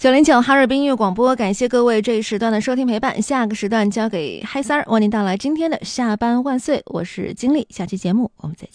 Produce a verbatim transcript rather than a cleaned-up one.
九零九哈尔滨音乐广播，感谢各位这一时段的收听陪伴。下个时段交给嗨三儿，为您带来今天的下班万岁。我是金丽，下期节目我们再见。